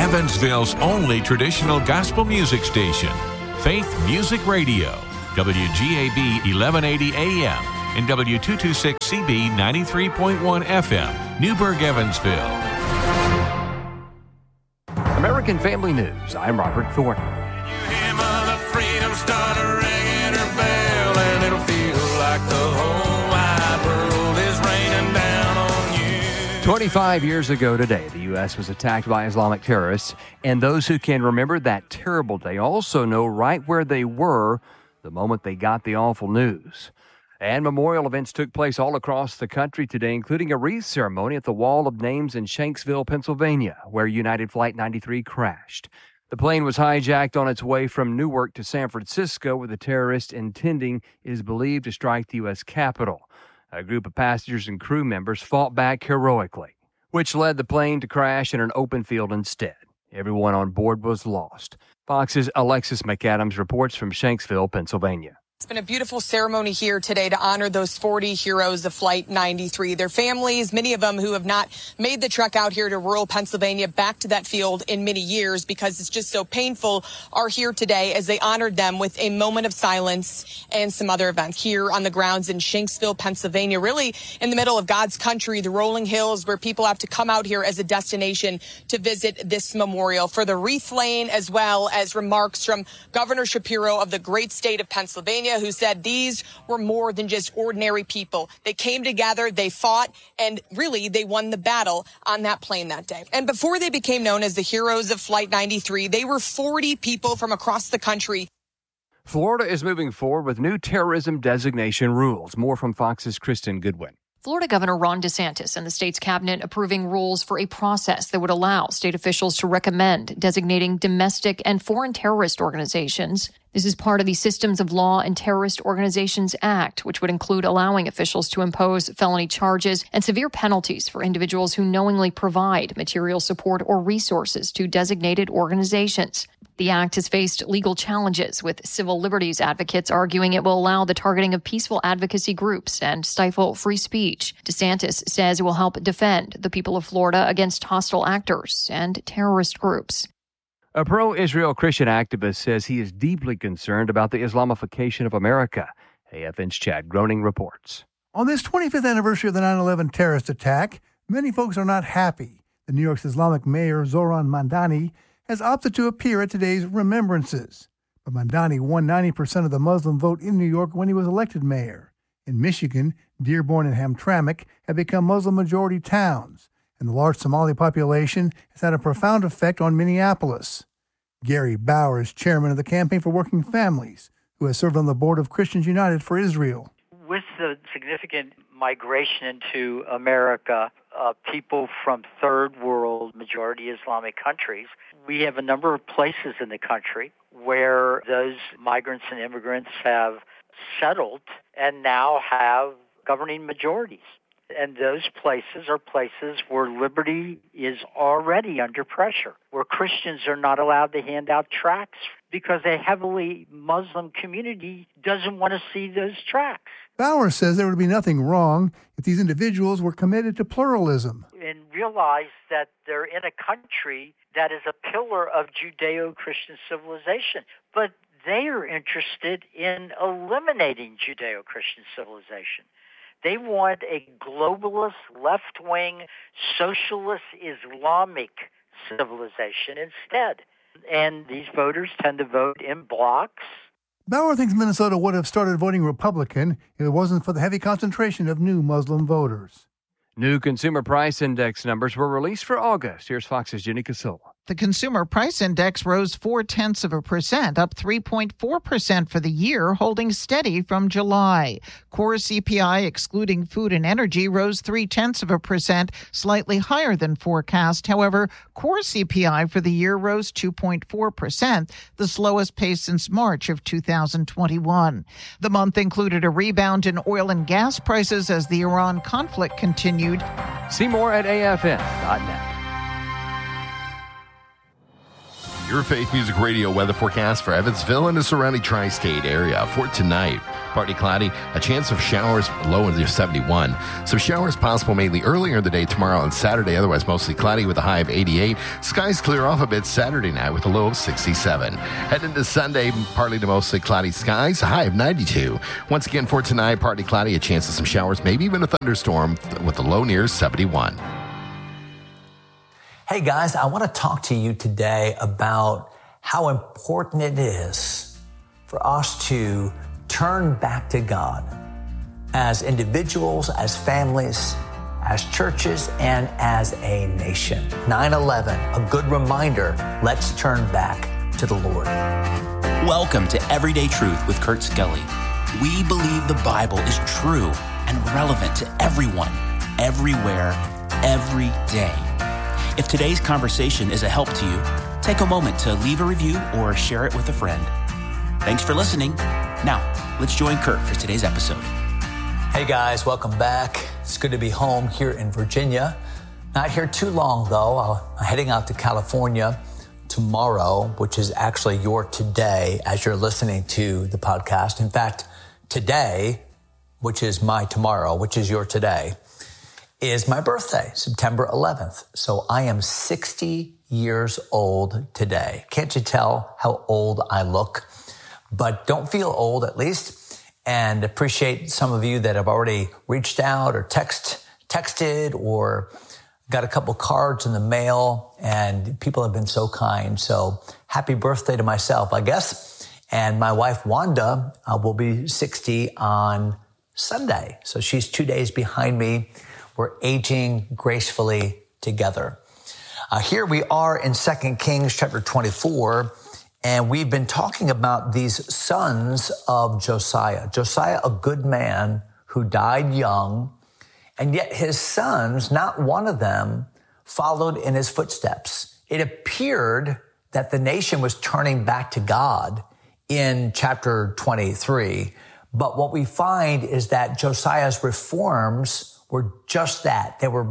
Evansville's only traditional gospel music station, Faith Music Radio, WGAB 1180 AM and W226CB 93.1 FM, Newburgh, Evansville. American Family News. I'm Robert Thornton. You hear Mother Freedom start ringing her bell, and it'll feel like the whole wide world is raining down on you. 25 years ago today, the U.S. was attacked by Islamic terrorists, and those who can remember that terrible day also know right where they were the moment they got the awful news. And memorial events took place all across the country today, including a wreath ceremony at the Wall of Names in Shanksville, Pennsylvania, where United Flight 93 crashed. The plane was hijacked on its way from Newark to San Francisco, where the terrorist intending is believed to strike the U.S. Capitol. A group of passengers and crew members fought back heroically, which led the plane to crash in an open field instead. Everyone on board was lost. Fox's Alexis McAdams reports from Shanksville, Pennsylvania. It's been a beautiful ceremony here today to honor those 40 heroes of Flight 93. Their families, many of them who have not made the trek out here to rural Pennsylvania back to that field in many years because it's just so painful, are here today as they honored them with a moment of silence and some other events here on the grounds in Shanksville, Pennsylvania, really in the middle of God's country, the rolling hills where people have to come out here as a destination to visit this memorial. For the wreath laying, as well as remarks from Governor Shapiro of the great state of Pennsylvania, who said these were more than just ordinary people. They came together, they fought, and really they won the battle on that plane that day. And before they became known as the heroes of Flight 93, they were 40 people from across the country. Florida is moving forward with new terrorism designation rules. More from Fox's Kristen Goodwin. Florida Governor Ron DeSantis and the state's cabinet approving rules for a process that would allow state officials to recommend designating domestic and foreign terrorist organizations. This is part of the Systems of Law and Terrorist Organizations Act, which would include allowing officials to impose felony charges and severe penalties for individuals who knowingly provide material support or resources to designated organizations. The act has faced legal challenges, with civil liberties advocates arguing it will allow the targeting of peaceful advocacy groups and stifle free speech. DeSantis says it will help defend the people of Florida against hostile actors and terrorist groups. A pro-Israel Christian activist says he is deeply concerned about the Islamification of America. AFN's Chad Groening reports. On this 25th anniversary of the 9/11 terrorist attack, many folks are not happy. The New York's Islamic mayor, Zohran Mamdani, has opted to appear at today's remembrances. But Mamdani won 90% of the Muslim vote in New York when he was elected mayor. In Michigan, Dearborn and Hamtramck have become Muslim-majority towns, and the large Somali population has had a profound effect on Minneapolis. Gary Bauer is chairman of the Campaign for Working Families, who has served on the board of Christians United for Israel. With the significant migration into America, people from third world, majority Islamic countries, we have a number of places in the country where those migrants and immigrants have settled and now have governing majorities. And those places are places where liberty is already under pressure, where Christians are not allowed to hand out tracts because a heavily Muslim community doesn't want to see those tracts. Bauer says there would be nothing wrong if these individuals were committed to pluralism. And realize that they're in a country that is a pillar of Judeo-Christian civilization. But they are interested in eliminating Judeo-Christian civilization. They want a globalist, left-wing, socialist, Islamic civilization instead. And these voters tend to vote in blocks. Bauer thinks Minnesota would have started voting Republican if it wasn't for the heavy concentration of new Muslim voters. New consumer price index numbers were released for August. Here's Fox's Jenny Casillo. The consumer price index rose 0.4%, up 3.4% for the year, holding steady from July. Core CPI, excluding food and energy, rose 0.3%, slightly higher than forecast. However, core CPI for the year rose 2.4%, the slowest pace since March of 2021. The month included a rebound in oil and gas prices as the Iran conflict continued. See more at afn.net. Your Faith Music Radio weather forecast for Evansville and the surrounding tri-state area for tonight. partly cloudy, a chance of showers, low in the 71. Some showers possible mainly earlier in the day tomorrow and Saturday, otherwise mostly cloudy with a high of 88. Skies clear off a bit Saturday night with a low of 67. Head into Sunday, partly to mostly cloudy skies, a high of 92. Once again for tonight, partly cloudy, a chance of some showers, maybe even a thunderstorm with a low near 71. Hey guys, I want to talk to you today about how important it is for us to turn back to God as individuals, as families, as churches, and as a nation. 9/11, a good reminder. Let's turn back to the Lord. Welcome to Everyday Truth with Kurt Skelly. We believe the Bible is true and relevant to everyone, everywhere, every day. If today's conversation is a help to you, take a moment to leave a review or share it with a friend. Thanks for listening. Now, let's join Kurt for today's episode. Hey guys, welcome back. It's good to be home here in Virginia. Not here too long though. I'm heading out to California tomorrow, which is actually your today as you're listening to the podcast. In fact, today, which is my tomorrow, which is your today, is my birthday, September 11th. So I am 60 years old today. Can't you tell how old I look? But don't feel old at least, and appreciate some of you that have already reached out or texted or got a couple cards in the mail, and people have been so kind. So happy birthday to myself, I guess. And my wife, Wanda, will be 60 on Sunday. So she's 2 days behind me. We're aging gracefully together. Here we are in 2 Kings chapter 24, and we've been talking about these sons of Josiah. Josiah, a good man who died young, and yet his sons, not one of them, followed in his footsteps. It appeared that the nation was turning back to God in chapter 23, but what we find is that Josiah's reforms were just that. They were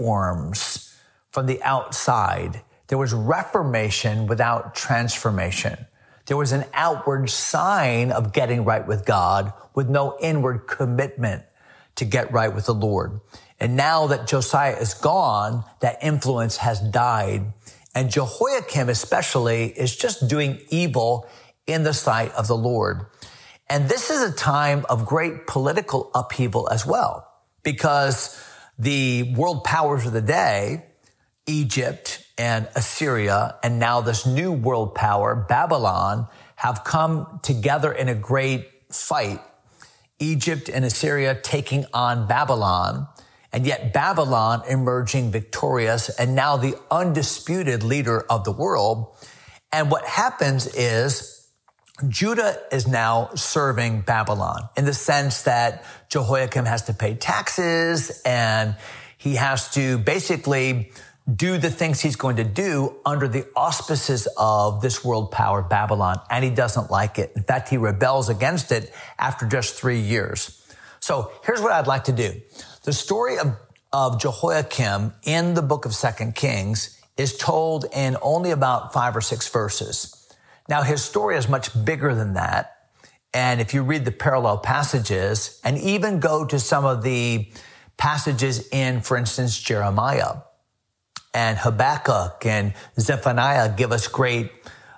reforms from the outside. There was reformation without transformation. There was an outward sign of getting right with God with no inward commitment to get right with the Lord. And now that Josiah is gone, that influence has died. And Jehoiakim especially is just doing evil in the sight of the Lord. And this is a time of great political upheaval as well, because the world powers of the day, Egypt and Assyria, and now this new world power, Babylon, have come together in a great fight. Egypt and Assyria taking on Babylon, and yet Babylon emerging victorious and now the undisputed leader of the world. And what happens is Judah is now serving Babylon in the sense that Jehoiakim has to pay taxes and he has to basically do the things he's going to do under the auspices of this world power, Babylon, and he doesn't like it. In fact, he rebels against it after just 3 years. So here's what I'd like to do. The story of Jehoiakim in the book of 2 Kings is told in only about 5 or 6 verses. Now, his story is much bigger than that. And if you read the parallel passages and even go to some of the passages in, for instance, Jeremiah and Habakkuk and Zephaniah give us great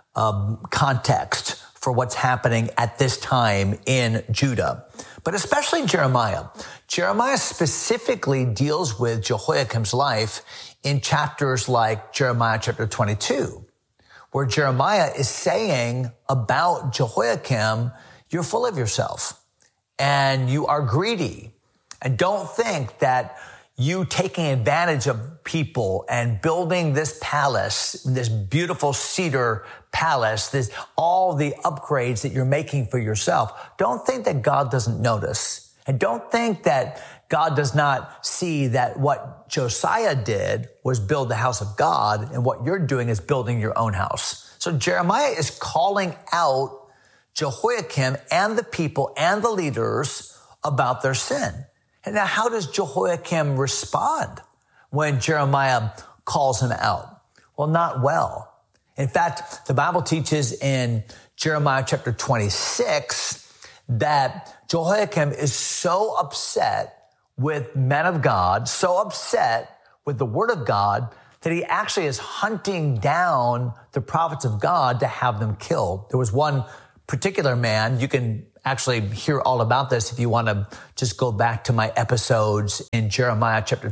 context for what's happening at this time in Judah. But especially Jeremiah. Jeremiah specifically deals with Jehoiakim's life in chapters like Jeremiah chapter 22. Where Jeremiah is saying about Jehoiakim, you're full of yourself and you are greedy. And don't think that you taking advantage of people and building this palace, this beautiful cedar palace, all the upgrades that you're making for yourself. Don't think that God doesn't notice. And don't think that God does not see that what Josiah did was build the house of God, and what you're doing is building your own house. So Jeremiah is calling out Jehoiakim and the people and the leaders about their sin. And now how does Jehoiakim respond when Jeremiah calls him out? Well, not well. In fact, the Bible teaches in Jeremiah chapter 26 that Jehoiakim is so upset with men of God, so upset with the word of God, that he actually is hunting down the prophets of God to have them killed. There was one particular man, you can actually hear all about this if you want to just go back to my episodes in Jeremiah chapter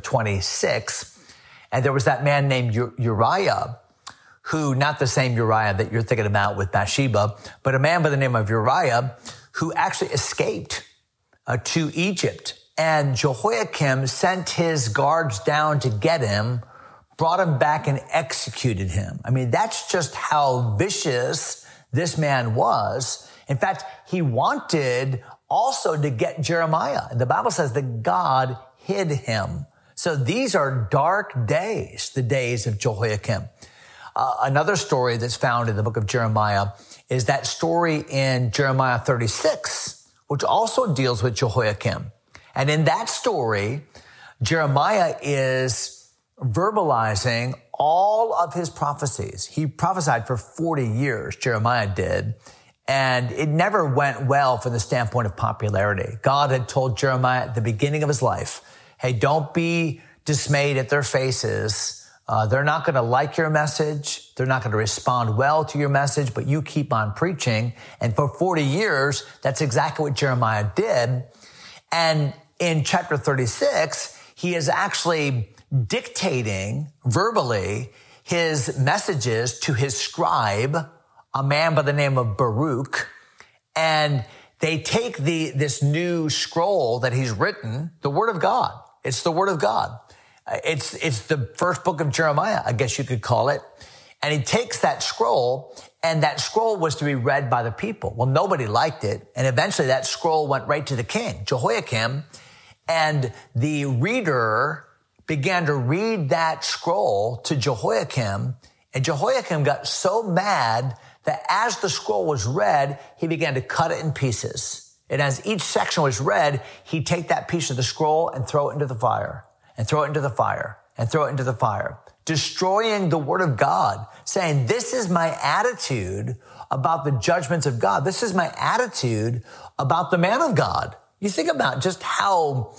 26. And there was that man named Uriah, who, not the same Uriah that you're thinking about with Bathsheba, but a man by the name of Uriah who actually escaped to Egypt. And Jehoiakim sent his guards down to get him, brought him back and executed him. I mean, that's just how vicious this man was. In fact, he wanted also to get Jeremiah. The Bible says that God hid him. So these are dark days, the days of Jehoiakim. Another story that's found in the book of Jeremiah is that story in Jeremiah 36, which also deals with Jehoiakim. And in that story, Jeremiah is verbalizing all of his prophecies. He prophesied for 40 years, Jeremiah did, and it never went well from the standpoint of popularity. God had told Jeremiah at the beginning of his life, hey, don't be dismayed at their faces. They're not going to like your message. They're not going to respond well to your message, but you keep on preaching. And for 40 years, that's exactly what Jeremiah did. And in chapter 36, he is actually dictating verbally his messages to his scribe, a man by the name of Baruch. And they take this new scroll that he's written, the Word of God. It's the Word of God. It's the first book of Jeremiah, I guess you could call it. And he takes that scroll, and that scroll was to be read by the people. Well, nobody liked it. And eventually that scroll went right to the king, Jehoiakim. And the reader began to read that scroll to Jehoiakim. And Jehoiakim got so mad that as the scroll was read, he began to cut it in pieces. And as each section was read, he'd take that piece of the scroll and throw it into the fire, and throw it into the fire, and throw it into the fire, destroying the word of God, saying, this is my attitude about the judgments of God. This is my attitude about the man of God. You think about just how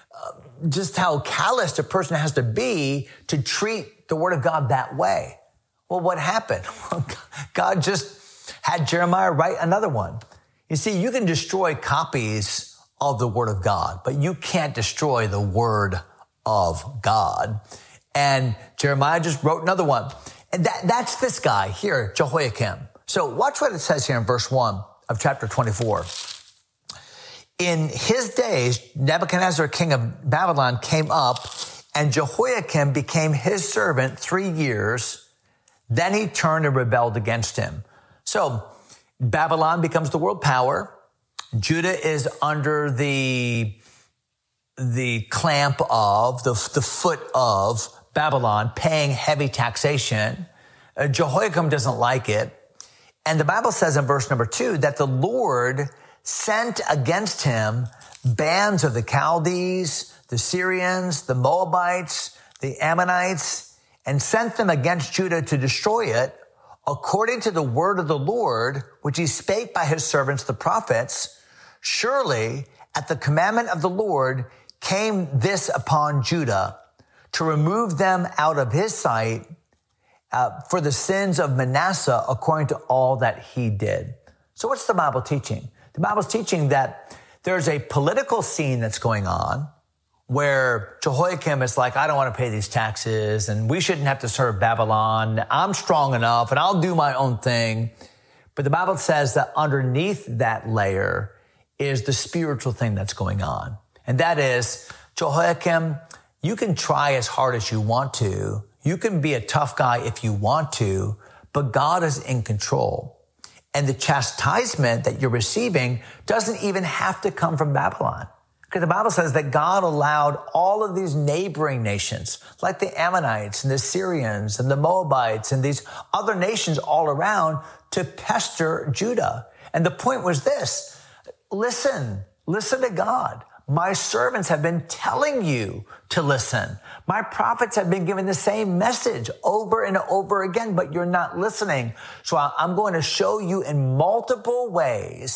calloused a person has to be to treat the word of God that way. Well, what happened? God just had Jeremiah write another one. You see, you can destroy copies of the word of God, but you can't destroy the word of God. And Jeremiah just wrote another one. And that's this guy here, Jehoiakim. So watch what it says here in verse 1 of chapter 24. In his days, Nebuchadnezzar, king of Babylon, came up, and Jehoiakim became his servant 3 years. Then he turned and rebelled against him. So Babylon becomes the world power. Judah is under the clamp of, the foot of Babylon, paying heavy taxation. Jehoiakim doesn't like it. And the Bible says in verse number 2 that the Lord sent against him bands of the Chaldees, the Syrians, the Moabites, the Ammonites, and sent them against Judah to destroy it, according to the word of the Lord, which he spake by his servants, the prophets. Surely at the commandment of the Lord came this upon Judah, to remove them out of his sight for the sins of Manasseh, according to all that he did. So what's the Bible teaching? The Bible's teaching that there's a political scene that's going on where Jehoiakim is like, I don't want to pay these taxes, and we shouldn't have to serve Babylon. I'm strong enough, and I'll do my own thing. But the Bible says that underneath that layer is the spiritual thing that's going on. And that is, Jehoiakim, you can try as hard as you want to. You can be a tough guy if you want to, but God is in control. And the chastisement that you're receiving doesn't even have to come from Babylon. Because the Bible says that God allowed all of these neighboring nations, like the Ammonites and the Syrians and the Moabites and these other nations all around, to pester Judah. And the point was this: listen to God. My servants have been telling you to listen. My prophets have been giving the same message over and over again, but you're not listening. So I'm going to show you in multiple ways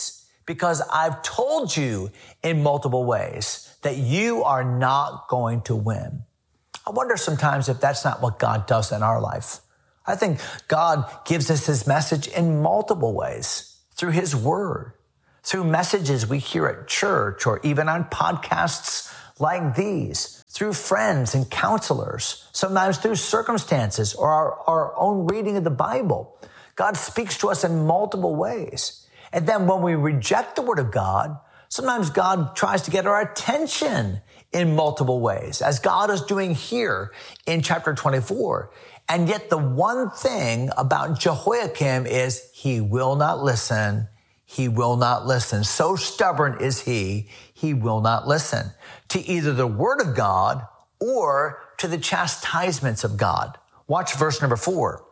because I've told you in multiple ways that you are not going to win. I wonder sometimes if that's not what God does in our life. I think God gives us his message in multiple ways, through his word, through messages we hear at church, or even on podcasts like these, through friends and counselors, sometimes through circumstances or our own reading of the Bible. God speaks to us in multiple ways. And then when we reject the word of God, sometimes God tries to get our attention in multiple ways, as God is doing here in chapter 24. And yet the one thing about Jehoiakim is he will not listen. He will not listen. So stubborn is he will not listen to either the word of God or to the chastisements of God. Watch verse number 4.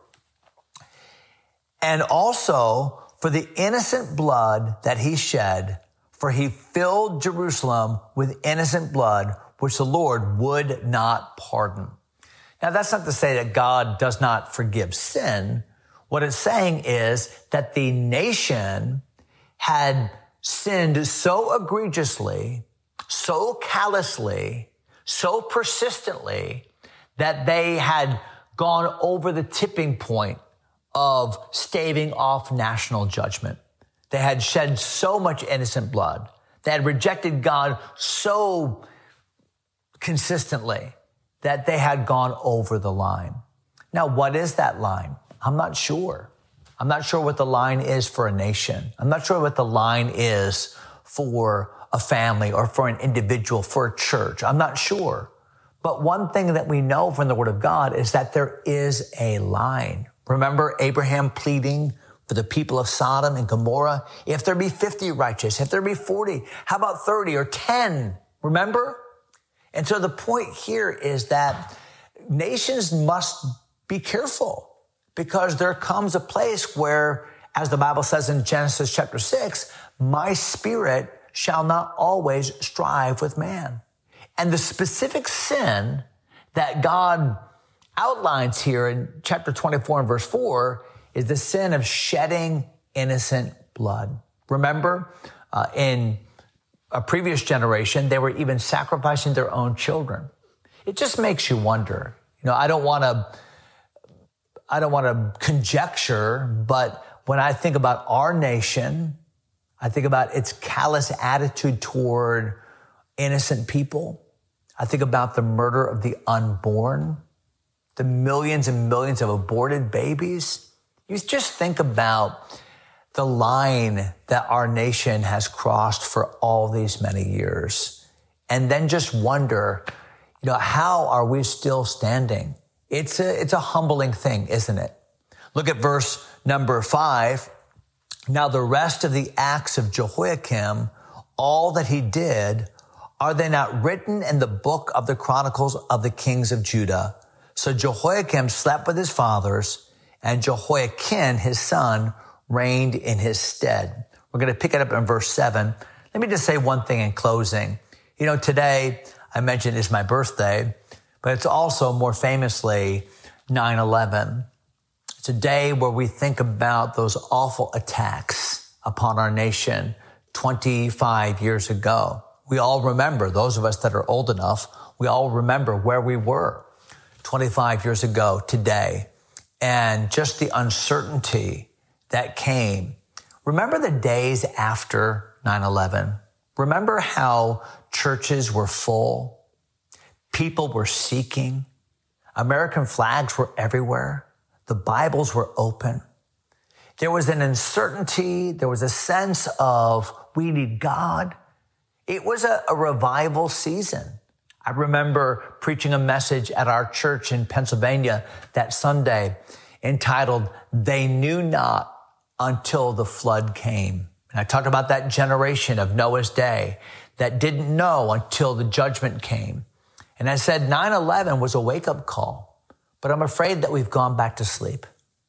And also for the innocent blood that he shed, for he filled Jerusalem with innocent blood, which the Lord would not pardon. Now, that's not to say that God does not forgive sin. What it's saying is that the nation had sinned so egregiously, so callously, so persistently, that they had gone over the tipping point of staving off national judgment. They had shed so much innocent blood. They had rejected God so consistently that they had gone over the line. Now, what is that line? I'm not sure. I'm not sure what the line is for a nation. I'm not sure what the line is for a family or for an individual, for a church. I'm not sure. But one thing that we know from the word of God is that there is a line. Remember Abraham pleading for the people of Sodom and Gomorrah? If there be 50 righteous, if there be 40, how about 30 or 10? Remember? And so the point here is that nations must be careful, because there comes a place where, as the Bible says in Genesis chapter 6, my spirit shall not always strive with man. And the specific sin that God outlines here in chapter 24 and verse 4 is the sin of shedding innocent blood. Remember, in a previous generation, they were even sacrificing their own children. It just makes you wonder. I don't want to conjecture, but when I think about our nation, I think about its callous attitude toward innocent people. I think about the murder of the unborn, the millions and millions of aborted babies. You just think about the line that our nation has crossed for all these many years. And then just wonder, how are we still standing? It's a humbling thing, isn't it? Look at verse number 5. Now the rest of the acts of Jehoiakim, all that he did, are they not written in the book of the Chronicles of the kings of Judah? So Jehoiakim slept with his fathers, and Jehoiakim, his son, reigned in his stead. We're going to pick it up in verse 7. Let me just say one thing in closing. Today, I mentioned, is my birthday, but it's also more famously 9/11. It's a day where we think about those awful attacks upon our nation 25 years ago. We all remember, those of us that are old enough, we all remember where we were 25 years ago today, and just the uncertainty that came. Remember the days after 9/11? Remember how churches were full? People were seeking. American flags were everywhere. The Bibles were open. There was an uncertainty. There was a sense of we need God. It was a revival season. I remember preaching a message at our church in Pennsylvania that Sunday entitled, "They Knew Not Until the Flood Came." And I talked about that generation of Noah's day that didn't know until the judgment came. And I said 9/11 was a wake-up call, but I'm afraid that we've gone back to sleep.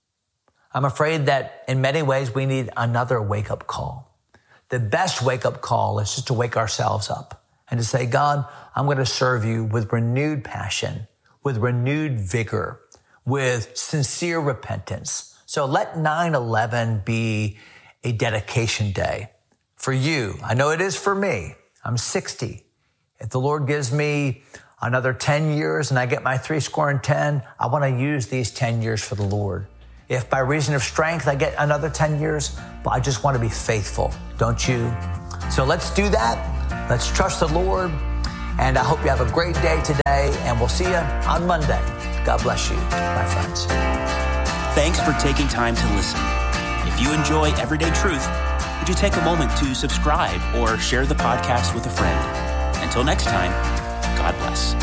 I'm afraid that in many ways we need another wake-up call. The best wake-up call is just to wake ourselves up and to say, God, I'm going to serve you with renewed passion, with renewed vigor, with sincere repentance. So let 9/11 be a dedication day for you. I know it is for me. I'm 60. If the Lord gives me another 10 years and I get my 70, I want to use these 10 years for the Lord. If by reason of strength I get another 10 years, but I just want to be faithful, don't you? So let's do that. Let's trust the Lord. And I hope you have a great day today, and we'll see you on Monday. God bless you, my friends. Thanks for taking time to listen. If you enjoy Everyday Truth, would you take a moment to subscribe or share the podcast with a friend? Until next time, God bless.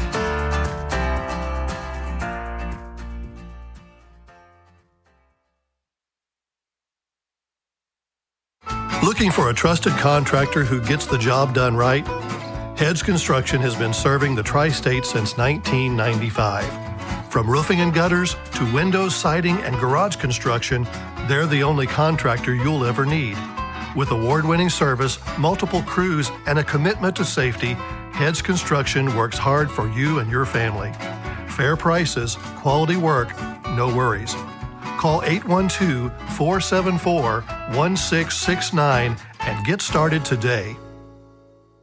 Looking for a trusted contractor who gets the job done right? Heads Construction has been serving the Tri-State since 1995. From roofing and gutters to windows, siding, and garage construction, they're the only contractor you'll ever need. With award-winning service, multiple crews, and a commitment to safety, Heads Construction works hard for you and your family. Fair prices, quality work, no worries. Call 812-474-1669 and get started today.